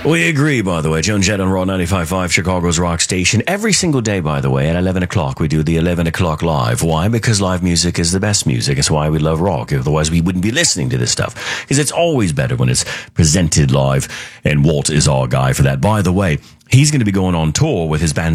We agree, by the way. Joan Jett on Raw 95.5, Chicago's rock station. Every single day, by the way, at 11 o'clock, we do the 11 o'clock live. Why? Because live music is the best music. It's why we love rock. Otherwise, we wouldn't be listening to this stuff. Because it's always better when it's presented live. And Walt is our guy for that. By the way, he's going to be going on tour with his band